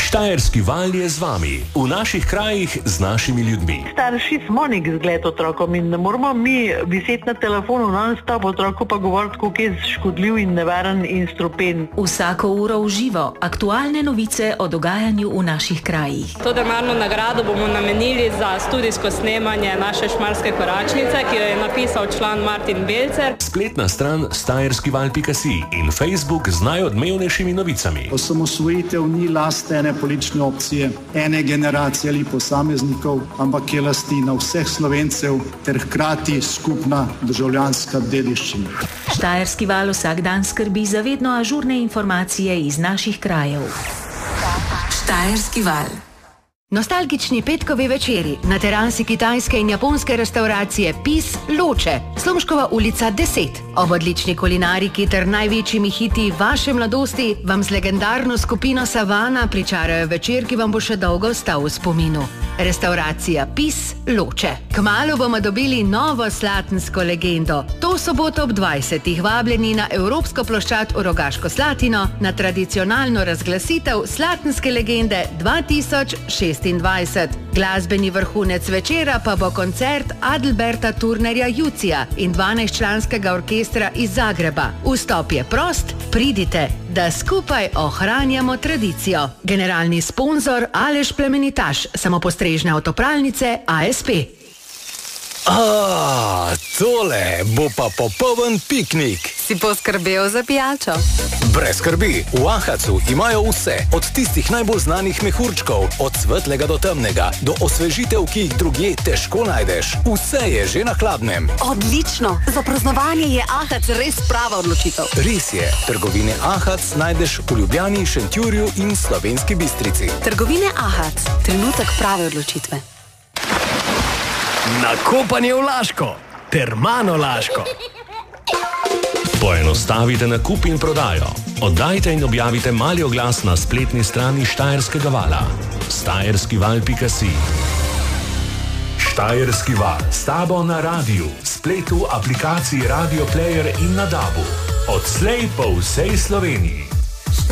Štajerski val je z vami, v naših krajih z našimi ljudmi. Starši smo nek zgled otrokom in ne moramo mi viseti na telefonu non-stop, otroku pa govoriti, koliko je škodljiv in nevaren in strupen. Vsako uro v živo, aktualne novice o dogajanju v naših krajih. To denarno nagrado bomo namenili za studijsko snemanje naše Šmarske koračnice, ki jo je napisal član Martin Belcer. Spletna stran štajerskival.si in Facebook z najodmevnejšimi novicami. Osamosvojitev ni last ene politične opcije, ene generacije ali posameznikov, ampak je lastina vseh Slovencev ter hkrati skupna državljanska dediščina. Štajerski val vsak dan skrbi za vedno ažurne informacije iz naših krajev. Štajerski val. Nostalgični petkovi večeri na terasi kitajske in japonske restauracije PIS Loče, Slomškova ulica 10. Ob odlični kulinariki ter največjimi hiti vaše mladosti vam z legendarno skupino Savana pričarajo večer, ki vam bo še dolgo ostal v spominu. Restauracija PIS Loče. Kmalu bomo dobili novo slatensko legendo. To soboto ob 20. vabljeni na Evropsko ploščad v Rogaško Slatino na tradicionalno razglasitev slatenske legende 2026. Glasbeni vrhunec večera pa bo koncert Adalberta Turnerja Jucija in 12-članskega orkestra iz Zagreba. Vstop je prost, pridite, da skupaj ohranjamo tradicijo. Generalni sponzor Aleš Plemenitaš, samopostrežne avtopralnice ASP. Tole bo pa popoln piknik. Si poskrbel za pijačo? Brez skrbi, v Ahacu imajo vse, od tistih najbolj znanih mehurčkov, od svetlega do temnega, do osvežitev, ki jih drugje težko najdeš. Vse je že na hladnem. Odlično! Za praznovanje je Ahac res prava odločitev. Res je, trgovine Ahac najdeš v Ljubljani, Šentjurju in Slovenski Bistrici. Trgovine Ahac, trenutek prave odločitve. Nakopanje v Laško, Termano Laško. Poenostavite nakup in prodajo. Oddajte in objavite mali oglas na spletni strani Štajerskega vala. štajerskival.si. Štajerski val s tabo na radiju, spletu, aplikaciji Radio Player in na DAB-u. Odslej po vsej Sloveniji.